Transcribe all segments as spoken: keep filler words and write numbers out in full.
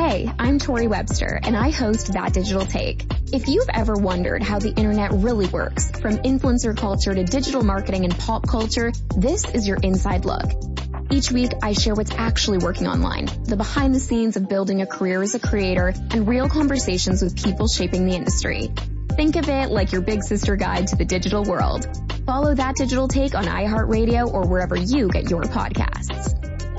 Hey, I'm Tori Webster, and I host That Digital Take. If you've ever wondered how the internet really works, from influencer culture to digital marketing and pop culture, this is your inside look. Each week, I share what's actually working online, the behind the scenes of building a career as a creator, and real conversations with people shaping the industry. Think of it like your big sister guide to the digital world. Follow That Digital Take on iHeartRadio or wherever you get your podcasts.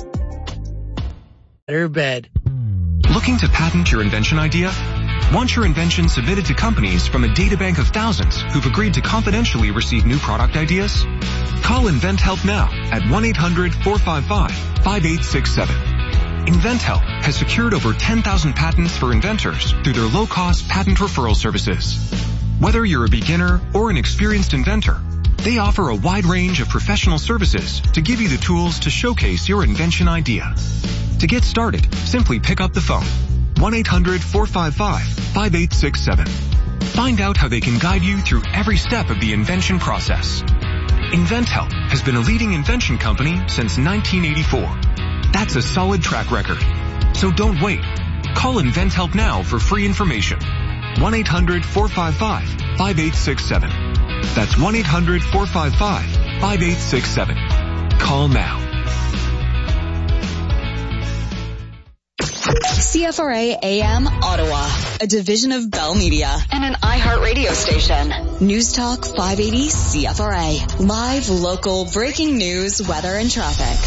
Better bed. Looking to patent your invention idea? Want your invention submitted to companies from a databank of thousands who've agreed to confidentially receive new product ideas? Call InventHelp now at one eight hundred four five five five eight six seven. InventHelp has secured over ten thousand patents for inventors through their low-cost patent referral services. Whether you're a beginner or an experienced inventor, they offer a wide range of professional services to give you the tools to showcase your invention idea. To get started, simply pick up the phone. one eight hundred four five five five eight six seven. Find out how they can guide you through every step of the invention process. InventHelp has been a leading invention company since nineteen eighty-four. That's a solid track record. So don't wait. Call InventHelp now for free information. one eight hundred four five five five eight six seven. That's one eight hundred four five five five eight six seven. Call now. C F R A A M Ottawa, a division of Bell Media and an iHeartRadio station. News Talk five eighty C F R A. Live, local, breaking news, weather, and traffic.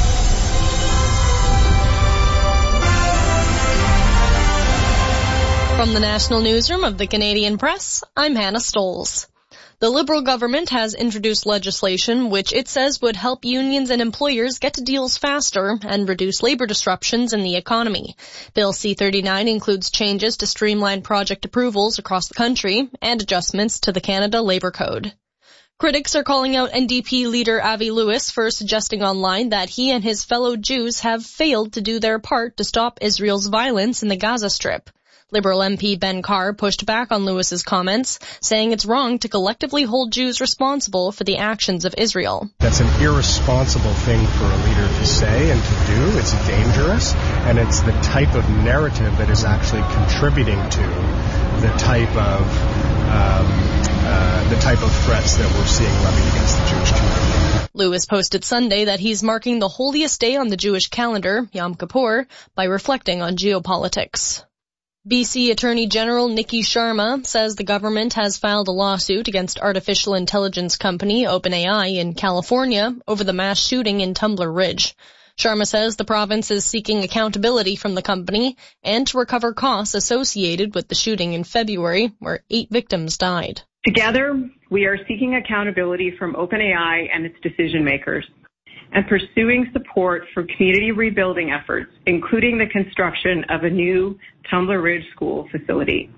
From the National Newsroom of the Canadian Press, I'm Hannah Stoles. The Liberal government has introduced legislation which it says would help unions and employers get to deals faster and reduce labor disruptions in the economy. Bill C thirty-nine includes changes to streamline project approvals across the country and adjustments to the Canada Labour Code. Critics are calling out N D P leader Avi Lewis for suggesting online that he and his fellow Jews have failed to do their part to stop Israel's violence in the Gaza Strip. Liberal M P Ben Carr pushed back on Lewis's comments, saying it's wrong to collectively hold Jews responsible for the actions of Israel. That's an irresponsible thing for a leader to say and to do. It's dangerous, and it's the type of narrative that is actually contributing to the type of um, uh, the type of threats that we're seeing levied against the Jewish community. Lewis posted Sunday that he's marking the holiest day on the Jewish calendar, Yom Kippur, by reflecting on geopolitics. B C Attorney General Nikki Sharma says the government has filed a lawsuit against artificial intelligence company OpenAI in California over the mass shooting in Tumbler Ridge. Sharma says the province is seeking accountability from the company and to recover costs associated with the shooting in February, where eight victims died. Together, we are seeking accountability from OpenAI and its decision makers, and pursuing support for community rebuilding efforts, including the construction of a new Tumbler Ridge school facility.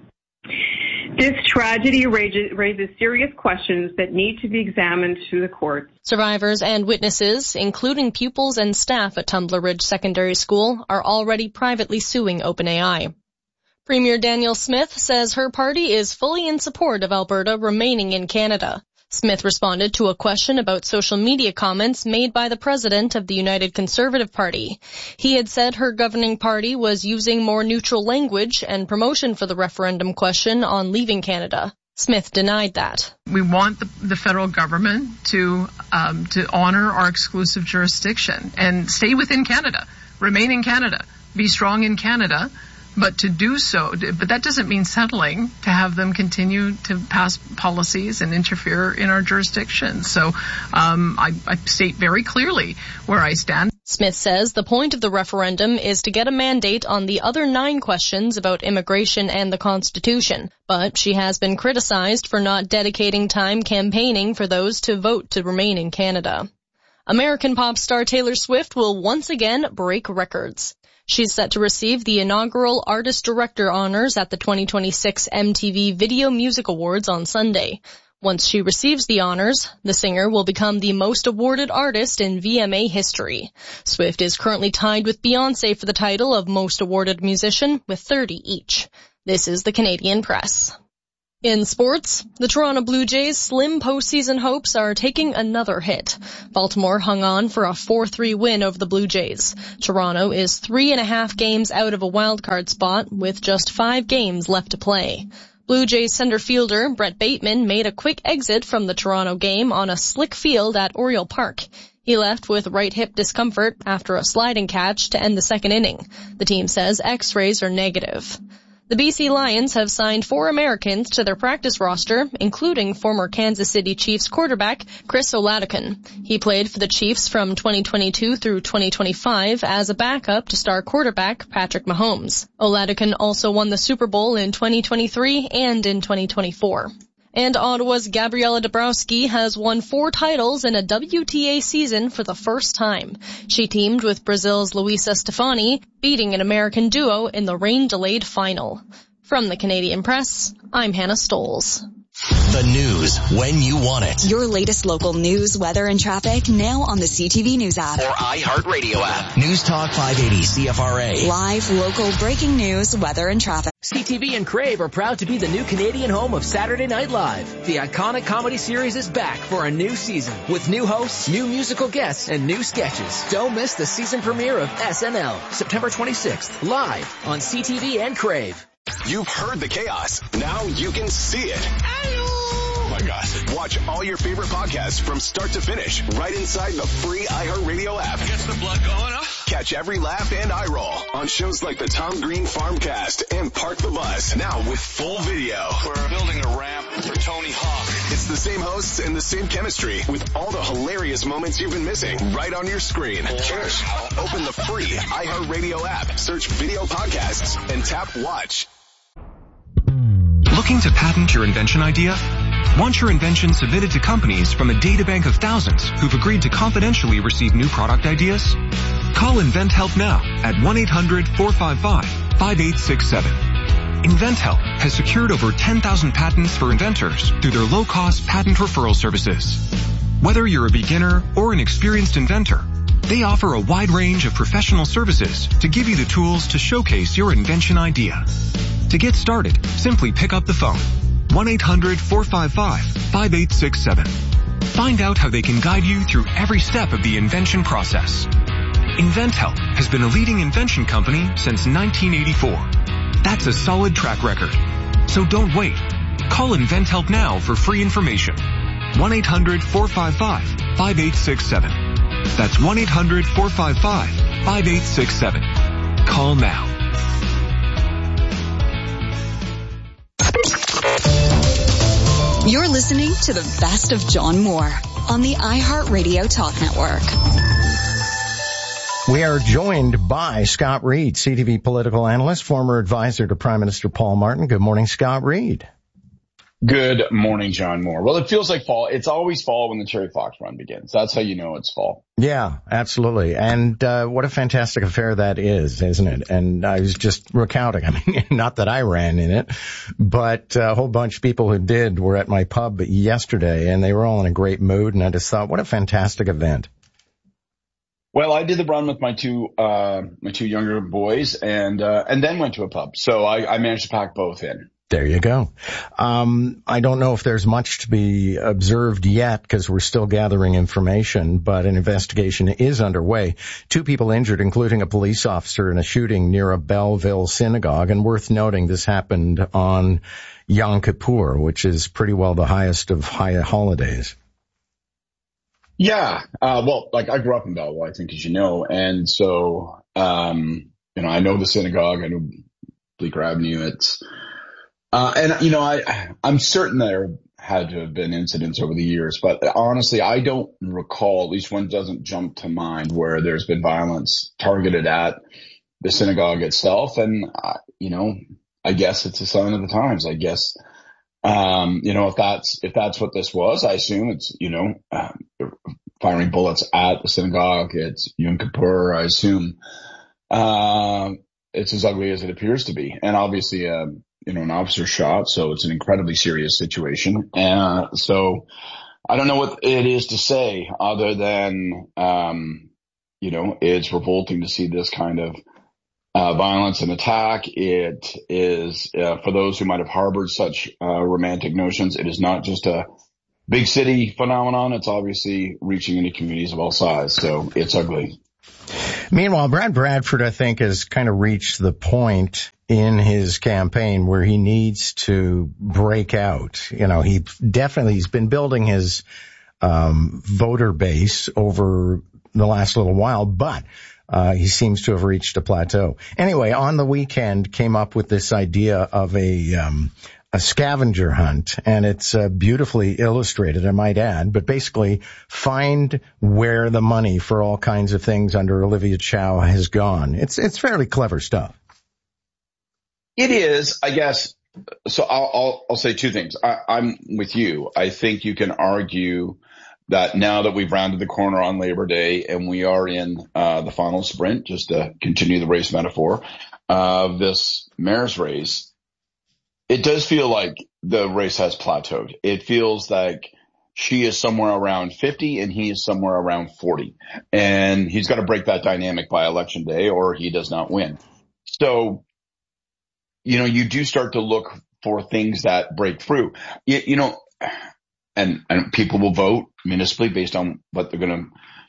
This tragedy raises, raises serious questions that need to be examined through the courts. Survivors and witnesses, including pupils and staff at Tumbler Ridge Secondary School, are already privately suing OpenAI. Premier Danielle Smith says her party is fully in support of Alberta remaining in Canada. Smith responded to a question about social media comments made by the president of the United Conservative Party. He had said her governing party was using more neutral language and promotion for the referendum question on leaving Canada. Smith denied that. We want the, the federal government to um, to honor our exclusive jurisdiction and stay within Canada, remain in Canada, be strong in Canada. But to do so, but that doesn't mean settling to have them continue to pass policies and interfere in our jurisdiction. So um, I, I state very clearly where I stand. Smith says the point of the referendum is to get a mandate on the other nine questions about immigration and the Constitution. But she has been criticized for not dedicating time campaigning for those to vote to remain in Canada. American pop star Taylor Swift will once again break records. She's set to receive the inaugural Artist Director honors at the twenty twenty-six M T V Video Music Awards on Sunday. Once she receives the honors, the singer will become the most awarded artist in V M A history. Swift is currently tied with Beyoncé for the title of Most Awarded Musician with thirty each. This is the Canadian Press. In sports, the Toronto Blue Jays' slim postseason hopes are taking another hit. Baltimore hung on for a four three win over the Blue Jays. Toronto is three and a half games out of a wildcard spot with just five games left to play. Blue Jays center fielder Brett Bateman made a quick exit from the Toronto game on a slick field at Oriole Park. He left with right hip discomfort after a sliding catch to end the second inning. The team says X-rays are negative. The B C Lions have signed four Americans to their practice roster, including former Kansas City Chiefs quarterback Chris Oladokun. He played for the Chiefs from twenty twenty-two through twenty twenty-five as a backup to star quarterback Patrick Mahomes. Oladokun also won the Super Bowl in twenty twenty-three and in twenty twenty-four. And Ottawa's Gabriela Dabrowski has won four titles in a W T A season for the first time. She teamed with Brazil's Luisa Stefani, beating an American duo in the rain-delayed final. From the Canadian Press, I'm Hannah Stoles. The news when you want it. Your latest local news, weather, and traffic now on the C T V News app. Or iHeartRadio app. News Talk five eighty C F R A. Live, local, breaking news, weather, and traffic. C T V and Crave are proud to be the new Canadian home of Saturday Night Live. The iconic comedy series is back for a new season with new hosts, new musical guests, and new sketches. Don't miss the season premiere of S N L, September twenty-sixth, live on C T V and Crave. You've heard the chaos. Now you can see it. Oh my gosh. Watch all your favorite podcasts from start to finish right inside the free iHeartRadio app. Gets the blood going, huh? Catch every laugh and eye roll on shows like the Tom Green Farmcast and Park the Bus. Now with full video. We're building a ramp for Tony Hawk. It's the same hosts and the same chemistry with all the hilarious moments you've been missing right on your screen. Cheers. Open the free iHeartRadio app, search video podcasts, and tap watch. Looking to patent your invention idea? Want your invention submitted to companies from a databank of thousands who've agreed to confidentially receive new product ideas? Call InventHelp now at one eight hundred four five five five eight six seven. InventHelp has secured over ten thousand patents for inventors through their low-cost patent referral services. Whether you're a beginner or an experienced inventor, they offer a wide range of professional services to give you the tools to showcase your invention idea. To get started, simply pick up the phone. one eight hundred four five five five eight six seven. Find out how they can guide you through every step of the invention process. InventHelp has been a leading invention company since nineteen eighty-four. That's a solid track record. So don't wait. Call InventHelp now for free information. one eight hundred four five five five eight six seven. That's one eight hundred four five five five eight six seven. Call now. You're listening to the best of John Moore on the iHeartRadio Talk Network. We are joined by Scott Reed, C T V political analyst, former advisor to Prime Minister Paul Martin. Good morning, Scott Reed. Good morning, John Moore. Well, it feels like fall. It's always fall when the Terry Fox run begins. That's how you know it's fall. Yeah, absolutely. And uh what a fantastic affair that is, isn't it? And I was just recounting, I mean, not that I ran in it, but a whole bunch of people who did were at my pub yesterday, and they were all in a great mood, and I just thought, what a fantastic event. Well, I did the run with my two uh my two younger boys, and uh and then went to a pub. So I, I managed to pack both in. There you go. Um, I don't know if there's much to be observed yet because we're still gathering information, but an investigation is underway. Two people injured, including a police officer in a shooting near a Belleville synagogue. And worth noting, this happened on Yom Kippur, which is pretty well the highest of high holidays. Yeah. Uh, well, like I grew up in Belleville, I think, as you know. And so, um, you know, I know the synagogue. I know Bleecker Avenue. It's, Uh, and, you know, I, I'm certain there had to have been incidents over the years, but honestly, I don't recall, at least one doesn't jump to mind where there's been violence targeted at the synagogue itself. And, uh, you know, I guess it's a sign of the times. I guess, um, you know, if that's, if that's what this was, I assume it's, you know, uh, firing bullets at the synagogue. It's Yom Kippur, I assume. Uh, it's as ugly as it appears to be. And obviously, um, you know, an officer shot, so it's an incredibly serious situation. And uh, so I don't know what it is to say other than, um, you know, it's revolting to see this kind of uh, violence and attack. It is, uh, for those who might have harbored such uh, romantic notions, it is not just a big city phenomenon. It's obviously reaching into communities of all sizes. So it's ugly. Meanwhile, Brad Bradford, I think, has kind of reached the point in his campaign where he needs to break out. You know, he definitely, he's been building his um voter base over the last little while, but uh he seems to have reached a plateau. Anyway, on the weekend came up with this idea of a um a scavenger hunt, and it's uh, beautifully illustrated, I might add, but basically find where the money for all kinds of things under Olivia Chow has gone. It's it's fairly clever stuff. It is, I guess. So I'll, I'll, I'll say two things. I, I'm with you. I think you can argue that now that we've rounded the corner on Labor Day and we are in uh, the final sprint, just to continue the race metaphor of uh, this mayor's race, it does feel like the race has plateaued. It feels like she is somewhere around fifty and he is somewhere around forty. And he's got to break that dynamic by election day or he does not win. So, you know, you do start to look for things that break through. You, you know, and, and people will vote municipally based on what they're going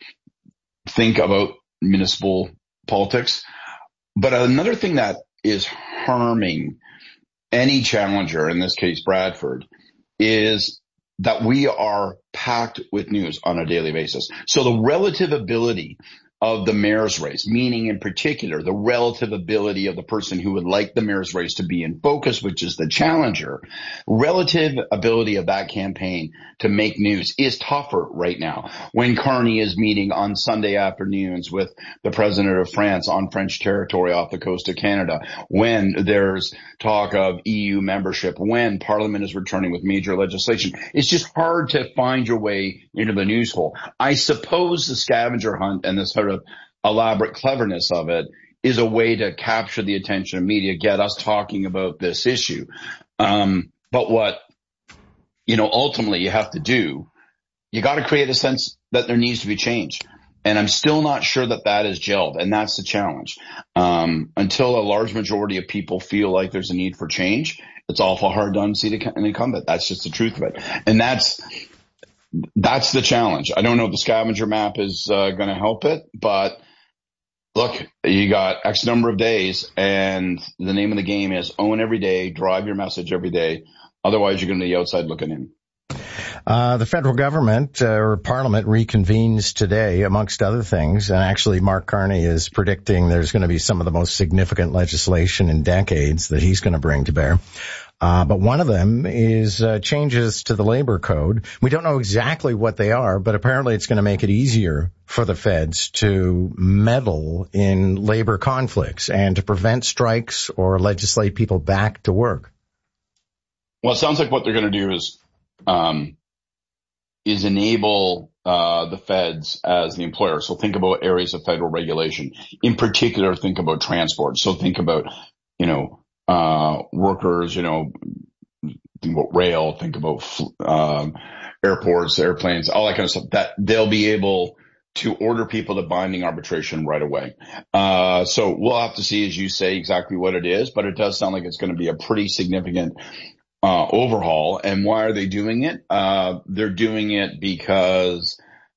to think about municipal politics. But another thing that is harming any challenger, in this case Bradford, is that we are packed with news on a daily basis. So the relative ability of the mayor's race, meaning in particular the relative ability of the person who would like the mayor's race to be in focus, which is the challenger, relative ability of that campaign to make news is tougher right now. When Carney is meeting on Sunday afternoons with the president of France on French territory off the coast of Canada, when there's talk of E U membership, when Parliament is returning with major legislation, it's just hard to find your way into the news hole. I suppose the scavenger hunt and the sort of elaborate cleverness of it is a way to capture the attention of media, get us talking about this issue. Um, but what, you know, ultimately you have to do, you got to create a sense that there needs to be change. And I'm still not sure that that is gelled. And that's the challenge. Um, until a large majority of people feel like there's a need for change, it's awful hard to unseat an incumbent. That's just the truth of it. And that's, That's the challenge. I don't know if the scavenger map is uh, going to help it, but look, you got X number of days, and the name of the game is own every day, drive your message every day. Otherwise, you're going to be outside looking in. Uh, the federal government, uh, or Parliament, reconvenes today, amongst other things. And actually, Mark Carney is predicting there's going to be some of the most significant legislation in decades that he's going to bring to bear. Uh, but one of them is uh, changes to the labor code. We don't know exactly what they are, but apparently it's going to make it easier for the feds to meddle in labor conflicts and to prevent strikes or legislate people back to work. Well, it sounds like what they're going to do is um, is enable uh, the feds as the employer. So think about areas of federal regulation. In particular, think about transport. So think about, you know, uh, workers, you know, think about rail, think about, um, airports, airplanes, all that kind of stuff, that they'll be able to order people to binding arbitration right away. Uh, so we'll have to see, as you say, exactly what it is, but it does sound like it's going to be a pretty significant, uh, overhaul. And why are they doing it? Uh, they're doing it because,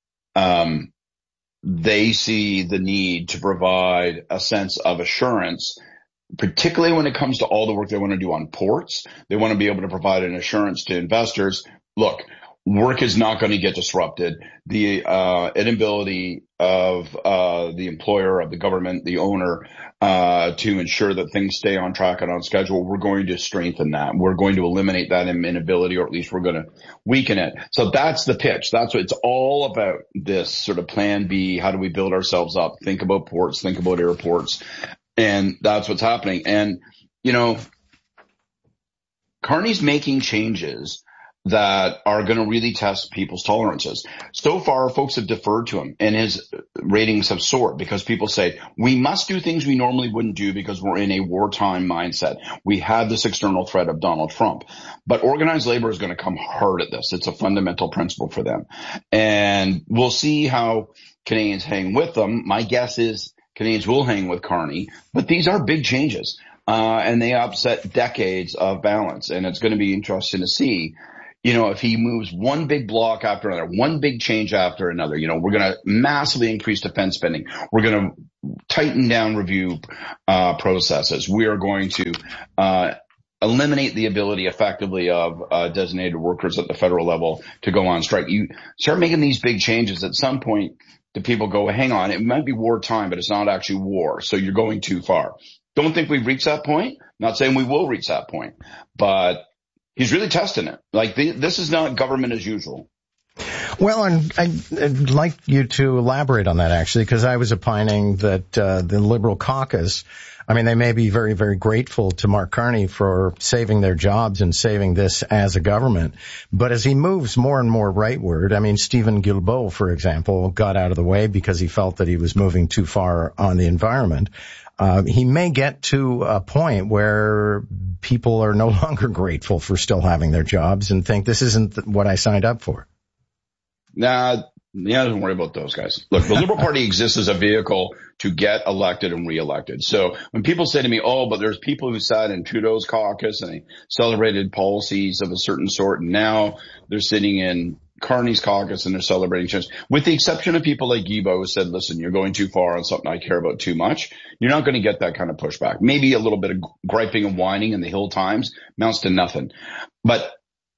um, they see the need to provide a sense of assurance, particularly when it comes to all the work they want to do on ports. They want to be able to provide an assurance to investors. Look, work is not going to get disrupted. The uh, inability of uh, the employer, of the government, the owner, uh, to ensure that things stay on track and on schedule, we're going to strengthen that. We're going to eliminate that inability, or at least we're going to weaken it. So that's the pitch. That's what it's all about, this sort of plan B. How do we build ourselves up? Think about ports, think about airports. And that's what's happening. And, you know, Carney's making changes that are going to really test people's tolerances. So far, folks have deferred to him, and his ratings have soared because people say, we must do things we normally wouldn't do because we're in a wartime mindset. We have this external threat of Donald Trump. But organized labor is going to come hard at this. It's a fundamental principle for them. And we'll see how Canadians hang with them. My guess is Canadians will hang with Carney, but these are big changes, uh, and they upset decades of balance. And it's going to be interesting to see, you know, if he moves one big block after another, one big change after another. You know, we're going to massively increase defense spending. We're going to tighten down review uh, processes. We are going to uh eliminate the ability effectively of uh, designated workers at the federal level to go on strike. You start making these big changes, at some point the people go, hang on, it might be wartime, but it's not actually war. So you're going too far. Don't think we've reached that point. Not saying we will reach that point, but he's really testing it. Like the, this is not government as usual. Well, and I'd like you to elaborate on that, actually, because I was opining that uh, the Liberal caucus, I mean, they may be very, very grateful to Mark Carney for saving their jobs and saving this as a government. But as he moves more and more rightward, I mean, Stephen Guilbeault, for example, got out of the way because he felt that he was moving too far on the environment. Uh, he may get to a point where people are no longer grateful for still having their jobs and think this isn't what I signed up for. Nah, yeah, don't worry about those guys. Look, the Liberal Party exists as a vehicle to get elected and reelected. So when people say to me, oh, but there's people who sat in Trudeau's caucus and they celebrated policies of a certain sort, and now they're sitting in Carney's caucus and they're celebrating change. With the exception of people like Guilbeault who said, listen, you're going too far on something I care about too much, you're not going to get that kind of pushback. Maybe a little bit of griping and whining in the Hill Times amounts to nothing. But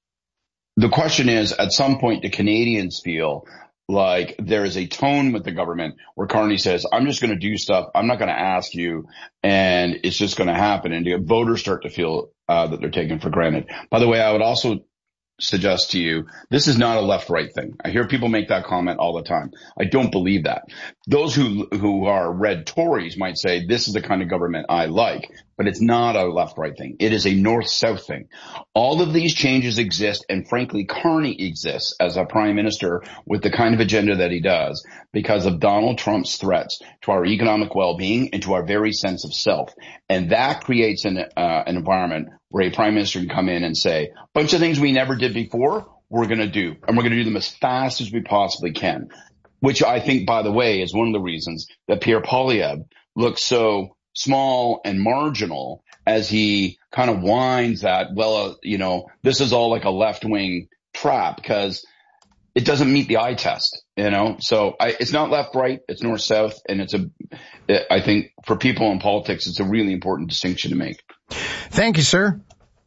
the question is, at some point, do Canadians feel like there is a tone with the government where Carney says, I'm just going to do stuff, I'm not going to ask you, and it's just going to happen, and do voters start to feel uh, that they're taken for granted? By the way, I would also suggest to you, this is not a left-right thing. I hear people make that comment all the time. I don't believe that. Those who who are red Tories might say, this is the kind of government I like, but it's not a left-right thing. It is a north-south thing. All of these changes exist, and frankly, Carney exists as a prime minister with the kind of agenda that he does because of Donald Trump's threats to our economic well-being and to our very sense of self. And that creates an, uh, an environment where a prime minister can come in and say, a bunch of things we never did before, we're going to do. And we're going to do them as fast as we possibly can, which I think, by the way, is one of the reasons that Pierre Poilievre looks so small and marginal as he kind of whines that, well, uh, you know, this is all like a left-wing trap because it doesn't meet the eye test, you know. So I, it's not left-right, it's north-south, and it's a, I think for people in politics, it's a really important distinction to make. Thank you, sir.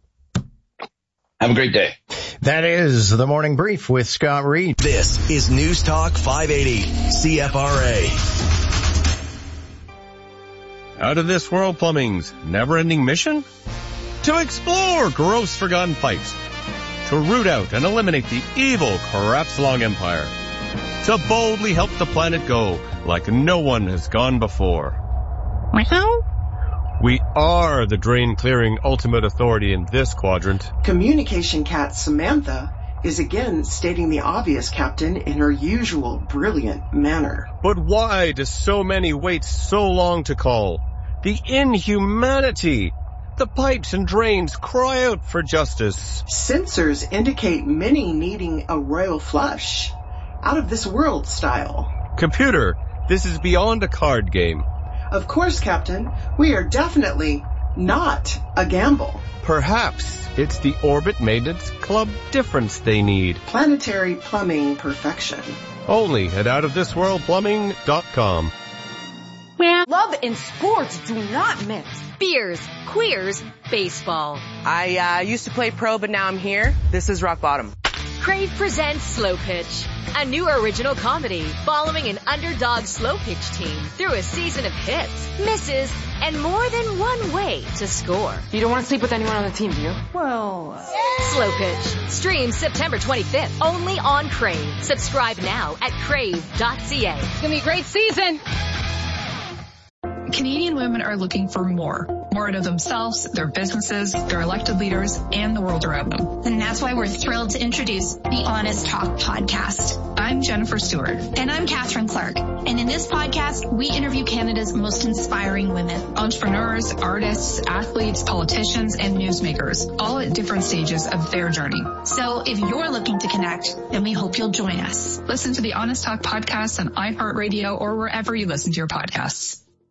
Have a great day. That is the Morning Brief with Scott Reed. This is News Talk five eighty C F R A. Out of this world plumbing's never-ending mission? To explore gross forgotten pipes. To root out and eliminate the evil Crapslong Empire. To boldly help the planet go like no one has gone before. Meow? We are the drain-clearing ultimate authority in this quadrant. Communication cat Samantha is again stating the obvious, Captain, in her usual brilliant manner. But why do so many wait so long to call? The inhumanity! The pipes and drains cry out for justice. Sensors indicate many needing a royal flush. Out of this world style. Computer, this is beyond a card game. Of course, Captain. We are definitely not a gamble. Perhaps it's the Orbit Maintenance Club difference they need. Planetary plumbing perfection. Only at out of this world plumbing dot com. Love and sports do not mix. Beers, queers, baseball. I uh, used to play pro, but now I'm here. This is rock bottom. Crave presents Slow Pitch, a new original comedy following an underdog slow pitch team through a season of hits, misses, and more than one way to score. You don't want to sleep with anyone on the team, do you? Well, Slow Pitch. Stream September twenty-fifth, only on Crave. Subscribe now at crave dot c a. It's going to be a great season. Canadian women are looking for more. More out of themselves, their businesses, their elected leaders, and the world around them. And that's why we're thrilled to introduce the Honest Talk podcast. I'm Jennifer Stewart. And I'm Catherine Clark. And in this podcast, we interview Canada's most inspiring women. Entrepreneurs, artists, athletes, politicians, and newsmakers, all at different stages of their journey. So if you're looking to connect, then we hope you'll join us. Listen to the Honest Talk podcast on iHeartRadio or wherever you listen to your podcasts.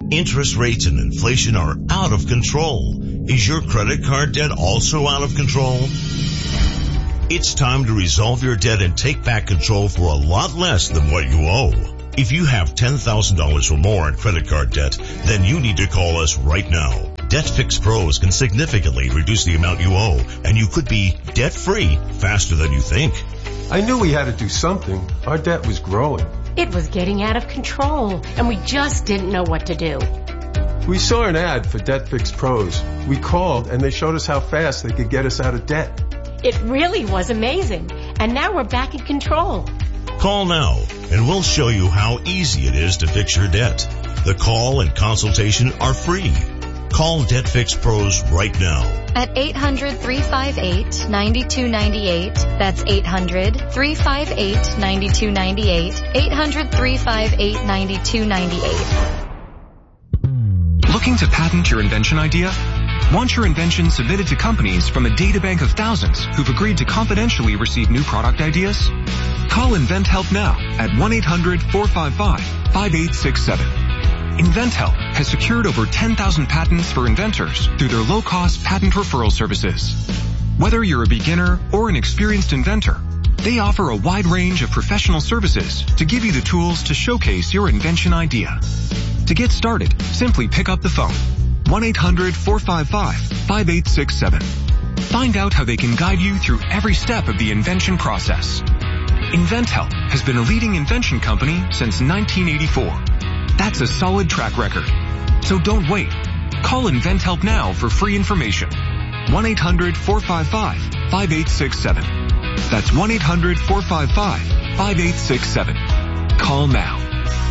Interest rates and inflation are out of control. Is your credit card debt also out of control? It's time to resolve your debt and take back control for a lot less than what you owe. If you have ten thousand dollars or more in credit card debt, then you need to call us right now. DebtFix Pros can significantly reduce the amount you owe, and you could be debt-free faster than you think. I knew we had to do something. Our debt was growing. It was getting out of control, and we just didn't know what to do. We saw an ad for DebtFix Pros. We called, and they showed us how fast they could get us out of debt. It really was amazing, and now we're back in control. Call now, and we'll show you how easy it is to fix your debt. The call and consultation are free. Call DebtFix Pros right now. At eight hundred, three five eight, nine two nine eight. That's eight hundred, three five eight, nine two nine eight. eight hundred, three five eight, nine two nine eight. Looking to patent your invention idea? Want your invention submitted to companies from a databank of thousands who've agreed to confidentially receive new product ideas? Call InventHelp now at one eight hundred, four five five, five eight six seven. InventHelp has secured over ten thousand patents for inventors through their low-cost patent referral services. Whether you're a beginner or an experienced inventor, they offer a wide range of professional services to give you the tools to showcase your invention idea. To get started, simply pick up the phone. one eight hundred, four five five, five eight six seven. Find out how they can guide you through every step of the invention process. InventHelp has been a leading invention company since nineteen eighty-four. That's a solid track record. So don't wait. Call InventHelp now for free information. one eight hundred, four five five, five eight six seven. That's one eight hundred, four five five, five eight six seven. Call now.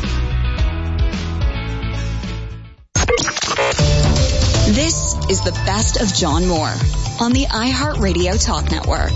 This is the best of John Moore on the iHeartRadio Talk Network.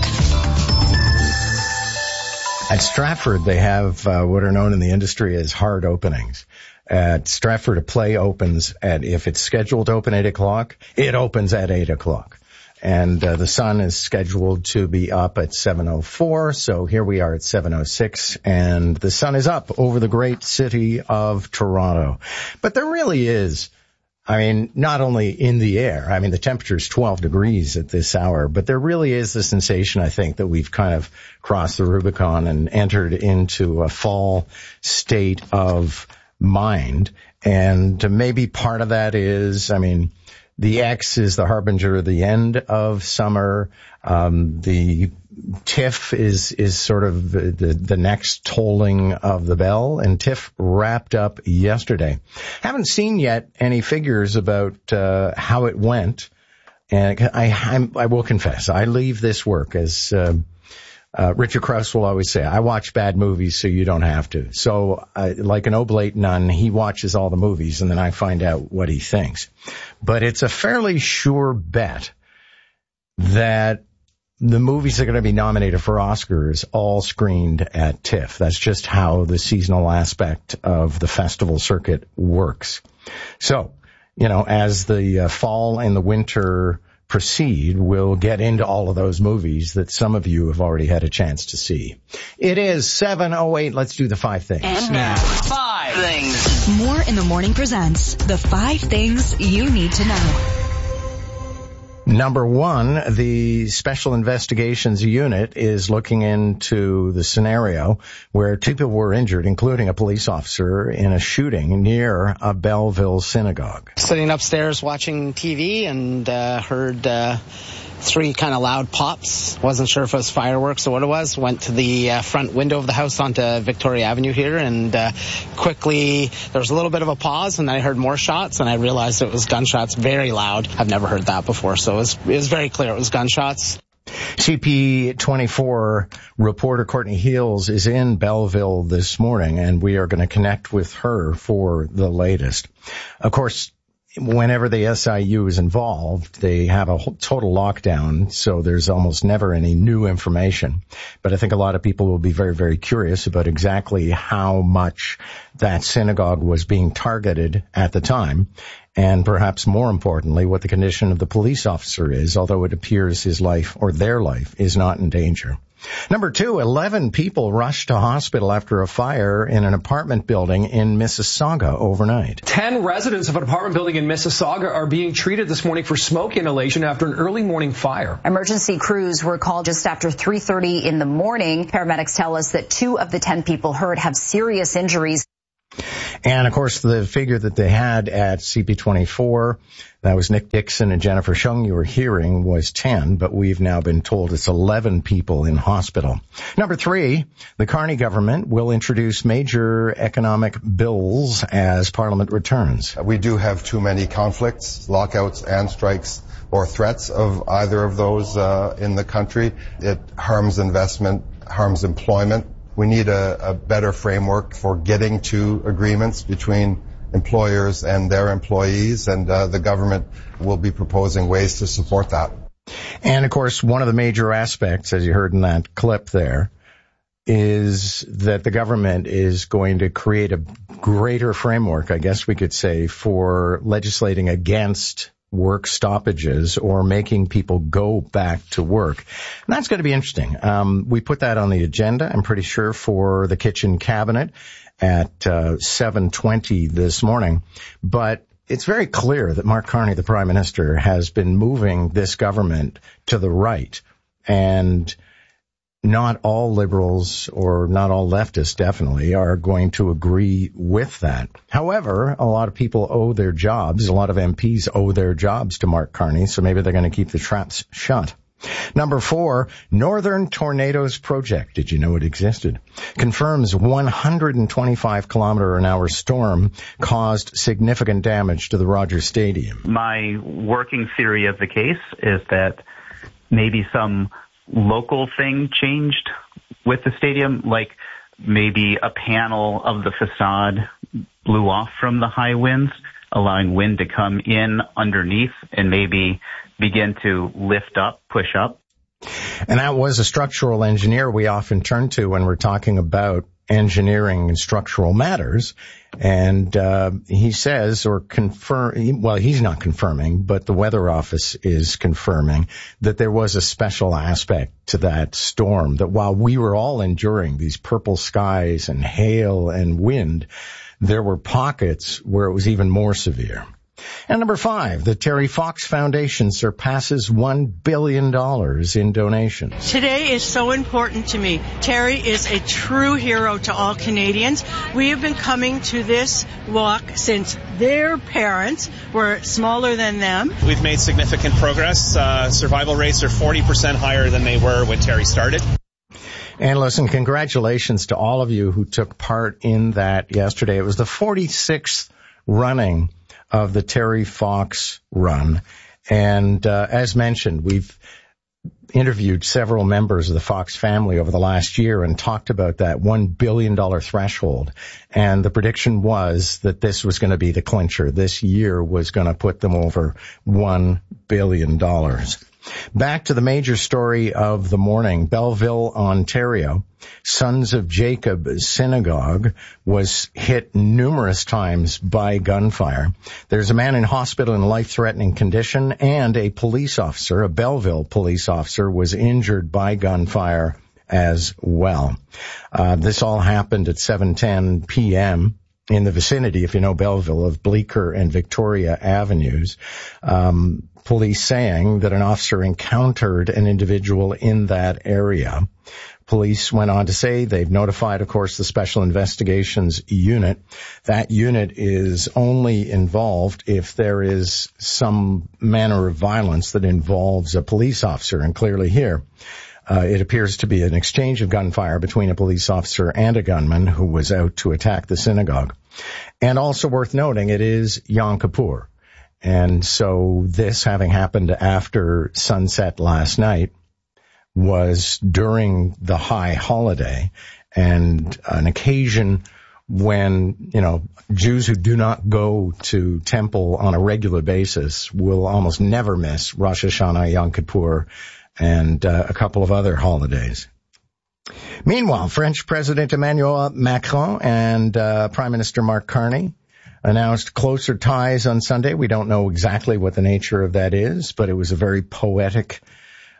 At Stratford, they have uh, what are known in the industry as hard openings. At Stratford, a play opens at, if it's scheduled to open eight o'clock, it opens at eight o'clock. And uh, the sun is scheduled to be up at seven oh four, so here we are at seven oh six, and the sun is up over the great city of Toronto. But there really is, I mean, not only in the air, I mean, the temperature is twelve degrees at this hour, but there really is the sensation, I think, that we've kind of crossed the Rubicon and entered into a fall state of mind. And maybe part of that is, I mean, the X is the harbinger of the end of summer. Um, the TIFF is, is sort of the, the, the next tolling of the bell, and TIFF wrapped up yesterday. Haven't seen yet any figures about, uh, how it went. And I, I'm, I will confess, I leave this work as, uh, Uh, Richard Krause will always say, I watch bad movies so you don't have to. So, uh, like an oblate nun, he watches all the movies and then I find out what he thinks. But it's a fairly sure bet that the movies that are going to be nominated for Oscars all screened at TIFF. That's just how the seasonal aspect of the festival circuit works. So, you know, as the uh, fall and the winter proceed, we'll get into all of those movies that some of you have already had a chance to see. It is seven oh eight. Let's do the five things. And now, five things. More in the Morning presents the five things you need to know. Number one, the Special Investigations Unit is looking into the scenario where two people were injured, including a police officer, in a shooting near a Belleville synagogue. Sitting upstairs watching T V and uh, heard uh, three kind of loud pops. Wasn't sure if it was fireworks or what it was. Went to the uh, front window of the house onto Victoria Avenue here, and uh, quickly there was a little bit of a pause, and then I heard more shots, and I realized it was gunshots, very loud. I've never heard that before, so it was, it was very clear it was gunshots. C P twenty-four reporter Courtney Heels is in Belleville this morning, and we are going to connect with her for the latest. Of course, whenever the S I U is involved, they have a whole total lockdown, so there's almost never any new information. But I think a lot of people will be very, very curious about exactly how much that synagogue was being targeted at the time, and perhaps more importantly, what the condition of the police officer is, although it appears his life or their life is not in danger. Number two, eleven people rushed to hospital after a fire in an apartment building in Mississauga overnight. Ten residents of an apartment building in Mississauga are being treated this morning for smoke inhalation after an early morning fire. Emergency crews were called just after three thirty in the morning. Paramedics tell us that two of the ten people hurt have serious injuries. And, of course, the figure that they had at C P twenty-four, that was Nick Dixon and Jennifer Shung you were hearing, was ten, but we've now been told it's eleven people in hospital. Number three, the Carney government will introduce major economic bills as Parliament returns. We do have too many conflicts, lockouts and strikes or threats of either of those uh, in the country. It harms investment, harms employment. We need a, a better framework for getting to agreements between employers and their employees, and uh, the government will be proposing ways to support that. And, of course, one of the major aspects, as you heard in that clip there, is that the government is going to create a greater framework, I guess we could say, for legislating against work stoppages or making people go back to work. And that's going to be interesting. Um, we put that on the agenda, I'm pretty sure, for the kitchen cabinet at uh, seven twenty this morning. But it's very clear that Mark Carney, the Prime Minister, has been moving this government to the right. And not all liberals, or not all leftists definitely, are going to agree with that. However, a lot of people owe their jobs, a lot of M Ps owe their jobs to Mark Carney, so maybe they're going to keep the traps shut. Number four, Northern Tornadoes Project, did you know it existed? Confirms one hundred twenty-five kilometer an hour storm caused significant damage to the Rogers Stadium. My working theory of the case is that maybe some local thing changed with the stadium, like maybe a panel of the facade blew off from the high winds, allowing wind to come in underneath and maybe begin to lift up, push up. And that was a structural engineer we often turn to when we're talking about engineering and structural matters. And uh, he says, or confirm, well, he's not confirming, but the Weather Office is confirming that there was a special aspect to that storm, that while we were all enduring these purple skies and hail and wind, there were pockets where it was even more severe. And number five, the Terry Fox Foundation surpasses one billion dollars in donations. Today is so important to me. Terry is a true hero to all Canadians. We have been coming to this walk since their parents were smaller than them. We've made significant progress. Uh, survival rates are forty percent higher than they were when Terry started. And listen, congratulations to all of you who took part in that yesterday. It was the forty-sixth running of the Terry Fox run. And uh, as mentioned, we've interviewed several members of the Fox family over the last year and talked about that one billion dollars threshold. And the prediction was that this was going to be the clincher. This year was going to put them over one billion dollars. Back to the major story of the morning. Belleville, Ontario, Sons of Jacob Synagogue was hit numerous times by gunfire. There's a man in hospital in life-threatening condition, and a police officer, a Belleville police officer, was injured by gunfire as well. Uh, this all happened at seven ten p.m. in the vicinity, if you know Belleville, of Bleecker and Victoria Avenues. Um, police saying that an officer encountered an individual in that area. Police went on to say they've notified, of course, the Special Investigations Unit. That unit is only involved if there is some manner of violence that involves a police officer. And clearly here, uh, it appears to be an exchange of gunfire between a police officer and a gunman who was out to attack the synagogue. And also worth noting, it is Yom Kippur. And so this, having happened after sunset last night, was during the high holiday, and an occasion when, you know, Jews who do not go to temple on a regular basis will almost never miss Rosh Hashanah, Yom Kippur, and uh, a couple of other holidays. Meanwhile, French President Emmanuel Macron and uh, Prime Minister Mark Carney announced closer ties on Sunday. We don't know exactly what the nature of that is, but it was a very poetic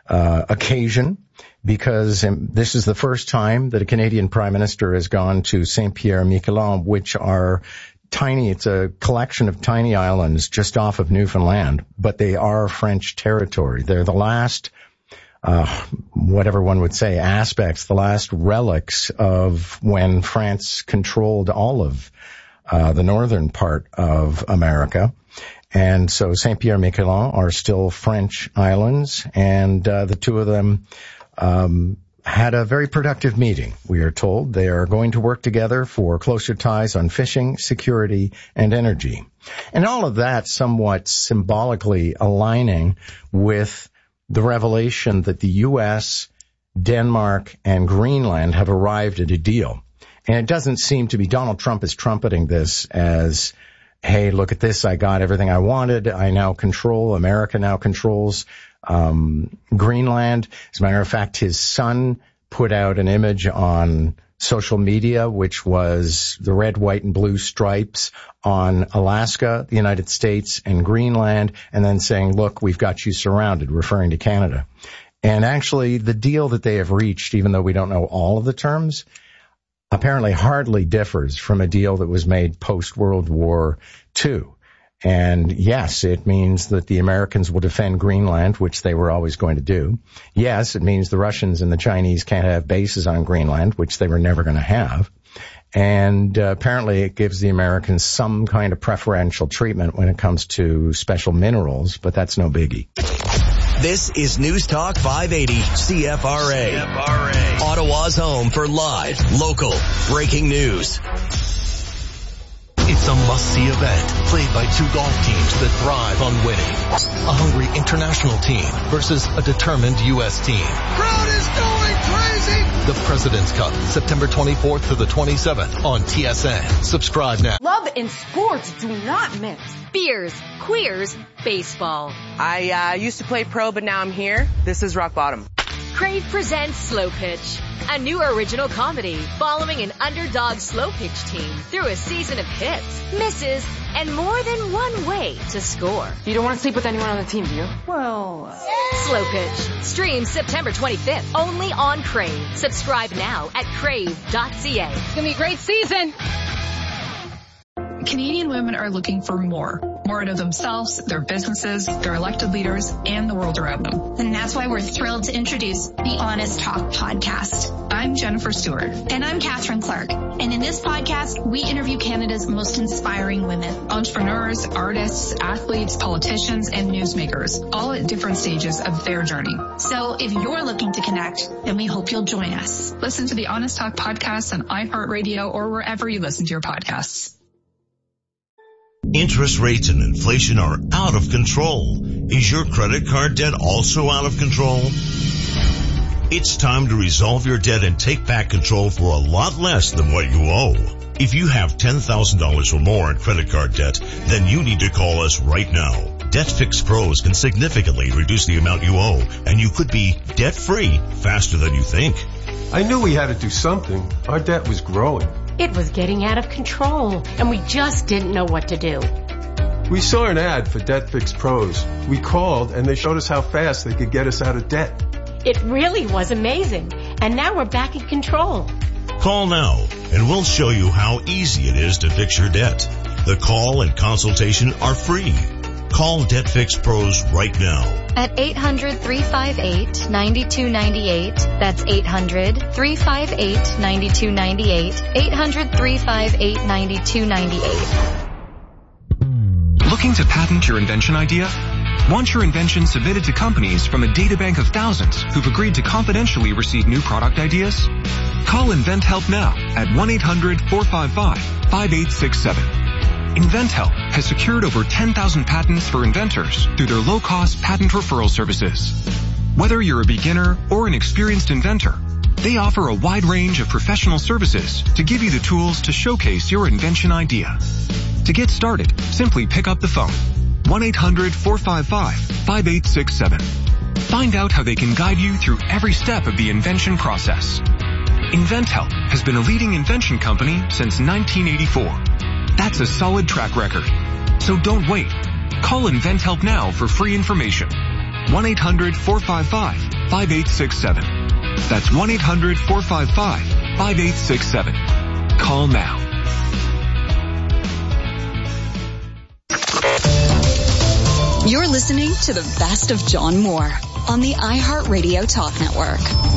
uh, occasion because um, this is the first time that a Canadian Prime Minister has gone to Saint Pierre and Miquelon, which are tiny. It's a collection of tiny islands just off of Newfoundland, but they are French territory. They're the last, uh, whatever one would say, aspects, the last relics of when France controlled all of uh, the northern part of America. And so Saint Pierre and Miquelon are still French islands, and uh, the two of them um had a very productive meeting, we are told. They are going to work together for closer ties on fishing, security, and energy. And all of that somewhat symbolically aligning with the revelation that the U S, Denmark, and Greenland have arrived at a deal. And it doesn't seem to be, Donald Trump is trumpeting this as, hey, look at this, I got everything I wanted, I now control, America now controls Um, Greenland. As a matter of fact, his son put out an image on social media, which was the red, white, and blue stripes on Alaska, the United States, and Greenland, and then saying, look, we've got you surrounded, referring to Canada. And actually, the deal that they have reached, even though we don't know all of the terms, apparently hardly differs from a deal that was made post-World War Two. And yes, it means that the Americans will defend Greenland, which they were always going to do. Yes, it means the Russians and the Chinese can't have bases on Greenland, which they were never going to have. And uh, apparently it gives the Americans some kind of preferential treatment when it comes to special minerals, but that's no biggie. This is News Talk five eighty C F R A. C F R A. Ottawa's home for live, local, breaking news. It's a must-see event played by two golf teams that thrive on winning. A hungry international team versus a determined U S team. Crowd is going crazy! The President's Cup, September twenty-fourth to the twenty-seventh on T S N. Subscribe now. Love and sports do not mix. Beers, queers, baseball. I uh, used to play pro, but now I'm here. This is rock bottom. Crave presents Slow Pitch, a new original comedy following an underdog slow pitch team through a season of hits, misses, and more than one way to score. You don't want to sleep with anyone on the team, do you? Well... Slow Pitch. Streams September twenty-fifth, only on Crave. Subscribe now at crave dot c a. It's going to be a great season. Canadian women are looking for more. More out of themselves, their businesses, their elected leaders, and the world around them. And that's why we're thrilled to introduce the Honest Talk podcast. I'm Jennifer Stewart. And I'm Catherine Clark. And in this podcast, we interview Canada's most inspiring women. Entrepreneurs, artists, athletes, politicians, and newsmakers, all at different stages of their journey. So if you're looking to connect, then we hope you'll join us. Listen to the Honest Talk podcast on iHeartRadio or wherever you listen to your podcasts. Interest rates and inflation are out of control. Is your credit card debt also out of control? It's time to resolve your debt and take back control for a lot less than what you owe. If you have ten thousand dollars or more in credit card debt, then you need to call us right now. DebtFix Pros can significantly reduce the amount you owe, and you could be debt-free faster than you think. I knew we had to do something. Our debt was growing. It was getting out of control, and we just didn't know what to do. We saw an ad for DebtFix Pros. We called, and they showed us how fast they could get us out of debt. It really was amazing, and now we're back in control. Call now, and we'll show you how easy it is to fix your debt. The call and consultation are free. Call DebtFix Pros right now. At eight hundred, three five eight, nine two nine eight. That's eight hundred, three five eight, nine two nine eight. eight hundred, three five eight, nine two nine eight. Looking to patent your invention idea? Want your invention submitted to companies from a databank of thousands who've agreed to confidentially receive new product ideas? Call InventHelp now at one eight hundred, four five five, five eight six seven. InventHelp has secured over ten thousand patents for inventors through their low-cost patent referral services. Whether you're a beginner or an experienced inventor, they offer a wide range of professional services to give you the tools to showcase your invention idea. To get started, simply pick up the phone. one eight hundred, four five five, five eight six seven. Find out how they can guide you through every step of the invention process. InventHelp has been a leading invention company since nineteen eighty-four. That's a solid track record. So don't wait. Call InventHelp now for free information. one eight hundred four five five five eight six seven. That's one eight hundred four five five five eight six seven. Call now. You're listening to the best of John Moore on the iHeartRadio Talk Network.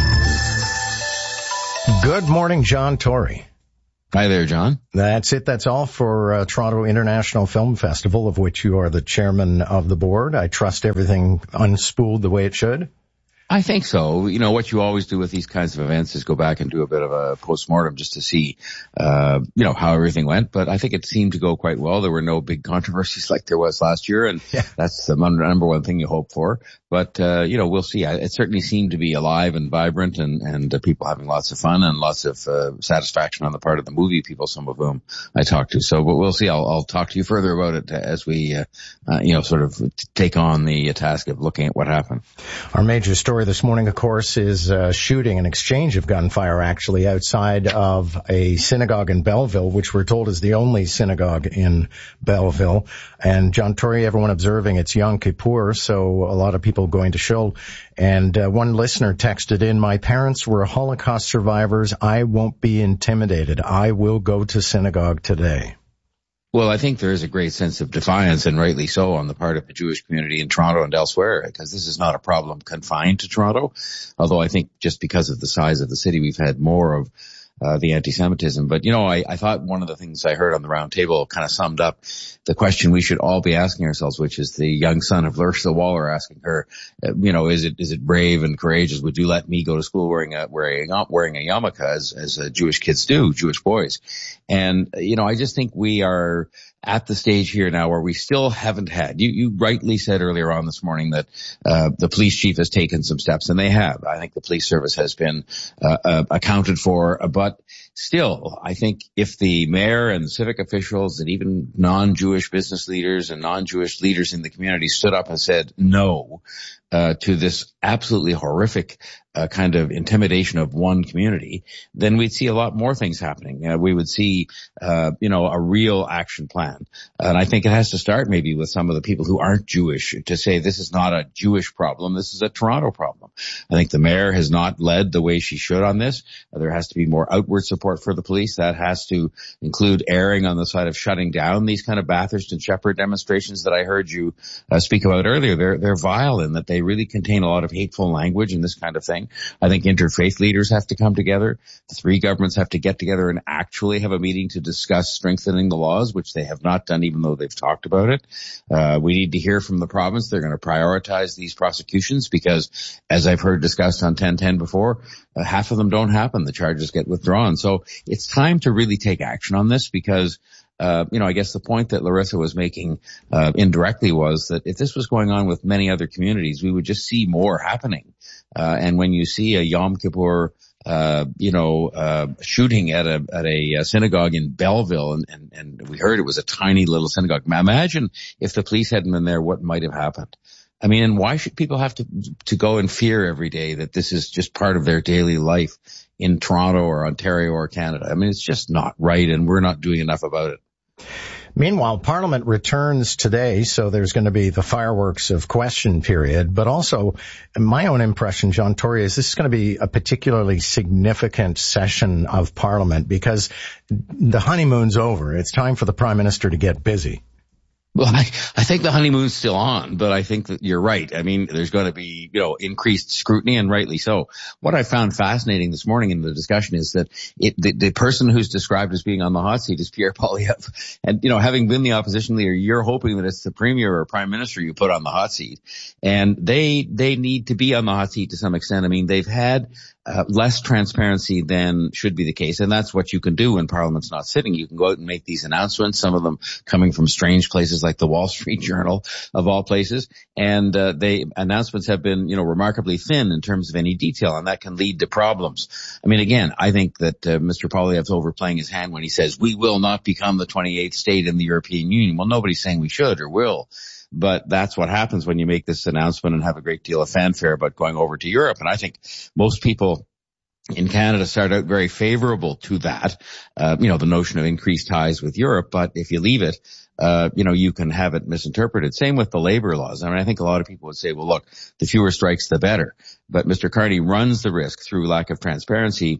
Good morning, John Tory. Hi there, John. That's it. That's all for uh, Toronto International Film Festival, of which you are the chairman of the board. I trust everything unspooled the way it should. I think so. You know, what you always do with these kinds of events is go back and do a bit of a postmortem just to see, uh, you know, how everything went. But I think it seemed to go quite well. There were no big controversies like there was last year, and yeah. That's the number one thing you hope for. But, uh, you know, we'll see. It certainly seemed to be alive and vibrant, and, and uh, people having lots of fun and lots of uh, satisfaction on the part of the movie people, some of whom I talked to. So, but we'll see. I'll, I'll talk to you further about it as we, uh, uh, you know, sort of take on the task of looking at what happened. Our major story this morning, of course, is uh, shooting, an exchange of gunfire, actually, outside of a synagogue in Belleville, which we're told is the only synagogue in Belleville. And John Tory, everyone observing, it's Yom Kippur, so a lot of people going to shul. And uh, one listener texted in, my parents were Holocaust survivors. I won't be intimidated. I will go to synagogue today. Well, I think there is a great sense of defiance, and rightly so, on the part of the Jewish community in Toronto and elsewhere, because this is not a problem confined to Toronto. Although I think just because of the size of the city, we've had more of Uh, the anti-Semitism. But, you know, I, I thought one of the things I heard on the round table kind of summed up the question we should all be asking ourselves, which is the young son of Ursula Waller asking her, uh, you know, is it, is it brave and courageous? Would you let me go to school wearing a, wearing a, wearing a yarmulke as, as uh, Jewish kids do, Jewish boys? And, uh, you know, I just think we are at the stage here now where we still haven't had, you, you rightly said earlier on this morning that, uh, the police chief has taken some steps, and they have. I think the police service has been, uh, uh accounted for, uh, but still, I think if the mayor and the civic officials and even non-Jewish business leaders and non-Jewish leaders in the community stood up and said no, uh, to this absolutely horrific Uh, kind of intimidation of one community, then we'd see a lot more things happening. Uh, we would see, uh, you know, a real action plan. And I think it has to start maybe with some of the people who aren't Jewish to say this is not a Jewish problem, this is a Toronto problem. I think the mayor has not led the way she should on this. Uh, there has to be more outward support for the police. That has to include erring on the side of shutting down these kind of Bathurst and Shepherd demonstrations that I heard you uh, speak about earlier. They're, they're vile in that they really contain a lot of hateful language and this kind of thing. I think interfaith leaders have to come together. The three governments have to get together and actually have a meeting to discuss strengthening the laws, which they have not done even though they've talked about it. Uh, we need to hear from the province. They're going to prioritize these prosecutions because, as I've heard discussed on ten ten before, uh, half of them don't happen. The charges get withdrawn. So it's time to really take action on this because Uh, you know, I guess the point that Larissa was making uh, indirectly was that if this was going on with many other communities, we would just see more happening. Uh, and when you see a Yom Kippur, uh, you know, uh, shooting at a at a synagogue in Belleville, and, and, and we heard it was a tiny little synagogue. Imagine if the police hadn't been there, what might have happened? I mean, and why should people have to to go in fear every day that this is just part of their daily life in Toronto or Ontario or Canada? I mean, it's just not right, and we're not doing enough about it. Meanwhile, Parliament returns today, so there's going to be the fireworks of question period. But also, my own impression, John Tory, is this is going to be a particularly significant session of Parliament because the honeymoon's over. It's time for the Prime Minister to get busy. Well, I, I think the honeymoon's still on, but I think that you're right. I mean, there's going to be, you know, increased scrutiny, and rightly so. What I found fascinating this morning in the discussion is that it, the, the person who's described as being on the hot seat is Pierre Poilievre. And, you know, having been the opposition leader, you're hoping that it's the premier or prime minister you put on the hot seat. And they, they need to be on the hot seat to some extent. I mean, they've had Uh, less transparency than should be the case. And that's what you can do when Parliament's not sitting. You can go out and make these announcements, some of them coming from strange places like the Wall Street Journal of all places. And uh, they announcements have been, you know, remarkably thin in terms of any detail, and that can lead to problems. I mean, again, I think that uh, Mister Poilievre's overplaying his hand when he says, we will not become the twenty-eighth state in the European Union. Well, nobody's saying we should or will. But that's what happens when you make this announcement and have a great deal of fanfare about going over to Europe. And I think most people in Canada start out very favorable to that, uh, you know, the notion of increased ties with Europe. But if you leave it, uh, you know, you can have it misinterpreted. Same with the labor laws. I mean, I think a lot of people would say, well, look, the fewer strikes, the better. But Mister Carney runs the risk through lack of transparency